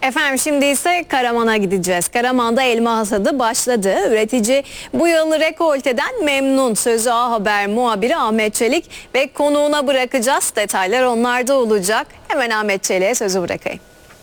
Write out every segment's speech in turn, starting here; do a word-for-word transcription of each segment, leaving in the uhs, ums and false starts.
Efendim şimdi ise Karaman'a gideceğiz. Karaman'da elma hasadı başladı. Üretici bu yıl rekolteden memnun. Sözü A Haber muhabiri Ahmet Çelik ve konuğuna bırakacağız. Detaylar onlarda olacak. Hemen Ahmet Çelik'e sözü bırakayım.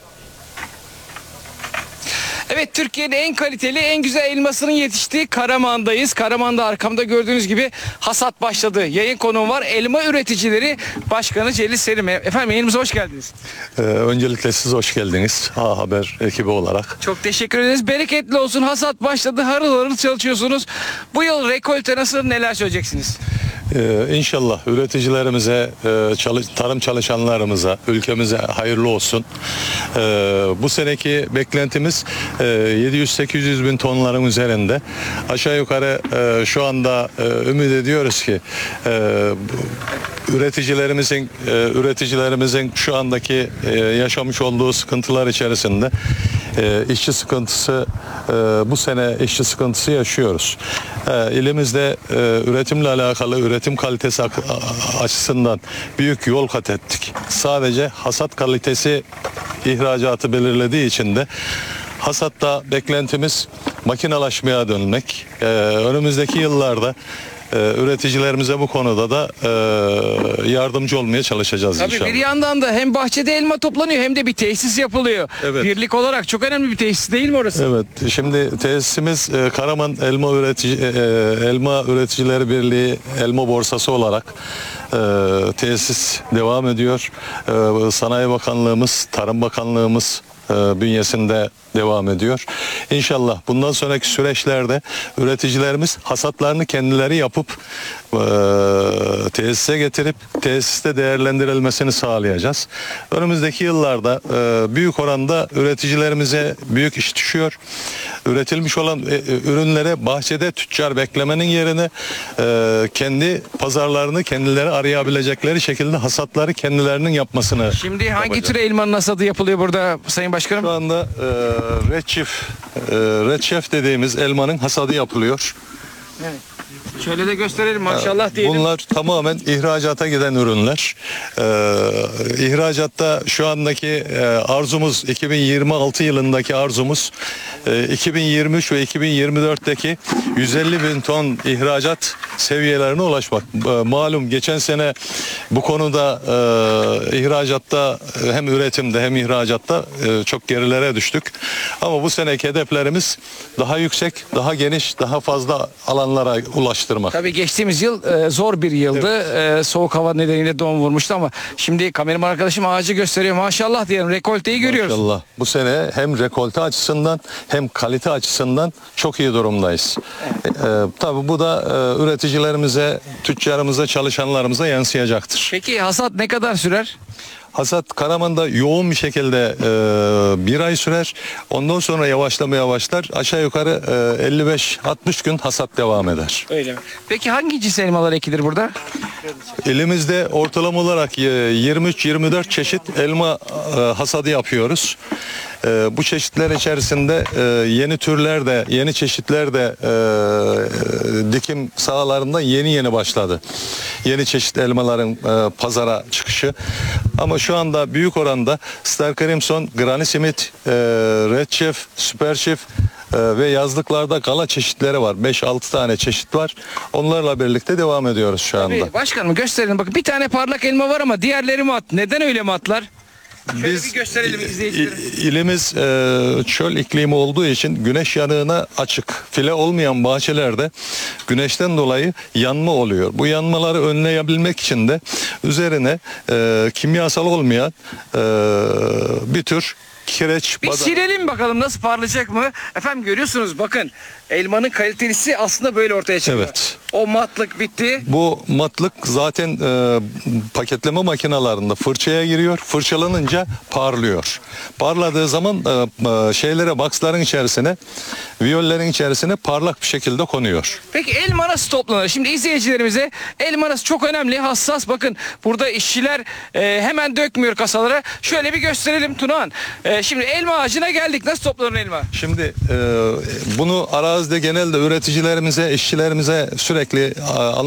Evet, Türkiye'nin en kaliteli, en güzel elmasının yetiştiği Karaman'dayız. Karaman'da arkamda gördüğünüz gibi hasat başladı. Yayın konuğum var. Elma Üreticileri Başkanı Celil Serim. Efendim yayınımıza hoş geldiniz. Ee, öncelikle siz hoş geldiniz A Haber ekibi olarak. Çok teşekkür ederiz. Bereketli olsun. Hasat başladı. Harıl harıl çalışıyorsunuz. Bu yıl rekolte nasıl, neler söyleyeceksiniz? Ee, İnşallah üreticilerimize, e, çalış, tarım çalışanlarımıza, ülkemize hayırlı olsun. Ee, bu seneki beklentimiz e, yedi yüz sekiz yüz bin tonların üzerinde. Aşağı yukarı e, şu anda e, ümit ediyoruz ki e, üreticilerimizin e, üreticilerimizin şu andaki e, yaşamış olduğu sıkıntılar içerisinde e, işçi sıkıntısı e, bu sene işçi sıkıntısı yaşıyoruz. E, ilimizde e, üretimle alakalı üretim kalitesi açısından büyük yol kat ettik. Sadece hasat kalitesi ihracatı belirlediği için de hasatta beklentimiz makinalaşmaya dönmek. E, önümüzdeki yıllarda Ee, üreticilerimize bu konuda da e, yardımcı olmaya çalışacağız Tabii inşallah. bir yandan da hem bahçede elma toplanıyor hem de bir tesis yapılıyor. Evet. Birlik olarak çok önemli bir tesis değil mi orası? Evet. Şimdi tesisimiz e, Karaman Elma Üretici e, Elma Üreticileri Birliği Elma Borsası olarak e, tesis devam ediyor. E, Sanayi Bakanlığımız, Tarım Bakanlığımız e, bünyesinde devam ediyor. İnşallah bundan sonraki süreçlerde üreticilerimiz hasatlarını kendileri yapıp e, tesise getirip tesiste değerlendirilmesini sağlayacağız. Önümüzdeki yıllarda e, büyük oranda üreticilerimize büyük iş düşüyor. Üretilmiş olan e, ürünlere bahçede tüccar beklemenin yerine e, kendi pazarlarını kendileri arayabilecekleri şekilde hasatları kendilerinin yapmasını Şimdi hangi yapacağız. tür elmanın hasadı yapılıyor burada Sayın Başkanım? Şu anda e, Red Chef, e, Red Chef dediğimiz elmanın hasadı yapılıyor. Evet. Şöyle de gösterelim maşallah diyelim. Bunlar tamamen ihracata giden ürünler. Ee, ihracatta şu andaki e, arzumuz iki bin yirmi altı yılındaki arzumuz e, iki bin yirmi üç ve iki bin yirmi dörtteki yüz elli bin ton ihracat seviyelerine ulaşmak. E, malum geçen sene bu konuda e, ihracatta hem üretimde hem ihracatta e, çok gerilere düştük. Ama bu seneki hedeflerimiz daha yüksek, daha geniş, daha fazla alanlara ulaştırmak. Tabii geçtiğimiz yıl e, zor bir yıldı. E, soğuk hava nedeniyle don vurmuştu ama şimdi kameraman arkadaşım ağacı gösteriyor. Maşallah diyelim, rekolteyi görüyoruz. Maşallah. Bu sene hem rekolte açısından hem kalite açısından çok iyi durumdayız. Evet. E, e, tabii bu da e, üreticilerimize, tüccarımıza, çalışanlarımıza yansıyacaktır. Peki hasat ne kadar sürer? Hasat Karaman'da yoğun bir şekilde e, bir ay sürer. Ondan sonra yavaşlamaya başlar. Aşağı yukarı e, elli beş altmış gün hasat devam eder. Öyle mi? Peki hangi cins elmalar ekilir burada? Elimizde ortalama olarak yirmi üç yirmi dört çeşit elma e, hasadı yapıyoruz. E, bu çeşitler içerisinde e, yeni türler de, yeni çeşitler de e, dikim sahalarında yeni yeni başladı. Yeni çeşit elmaların e, pazara çıkışı. Ama şu anda büyük oranda Star Crimson, Granny Smith, e, Red Chef, Super Chef e, ve yazlıklarda gala çeşitleri var. beş altı tane çeşit var. Onlarla birlikte devam ediyoruz şu anda. Tabii, başkanım gösterelim. Bakın bir tane parlak elma var ama diğerleri mat. Neden öyle matlar? Şöyle Biz bir gösterelim izleyicilerimize. ilimiz e, çöl iklimi olduğu için güneş yanığına açık. File olmayan bahçelerde güneşten dolayı yanma oluyor. Bu yanmaları önleyebilmek için de üzerine e, kimyasal olmayan e, bir tür kireç Bir badana- silelim bakalım nasıl parlayacak mı? Efendim görüyorsunuz bakın elmanın kalitelisi aslında böyle ortaya çıkıyor. Evet. O matlık bitti. Bu matlık zaten e, paketleme makinalarında fırçaya giriyor. Fırçalanınca parlıyor. Parladığı zaman e, e, şeylere, boxların içerisine, viyollerin içerisine parlak bir şekilde konuyor. Peki elma nasıl toplanır? Şimdi izleyicilerimize elma nasıl çok önemli, hassas. Bakın burada işçiler e, hemen dökmüyor kasalara. Şöyle bir gösterelim Tunağan. E, şimdi elma ağacına geldik. Nasıl toplanır elma? Şimdi e, bunu arazide genelde üreticilerimize, işçilerimize sürekli e,